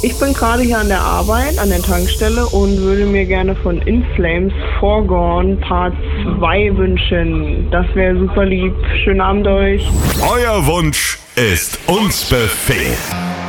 Ich bin gerade hier an der Arbeit, an der Tankstelle und würde mir gerne von In Flames Foregone Part 2 wünschen. Das wäre super lieb. Schönen Abend euch. Euer Wunsch ist uns Befehl.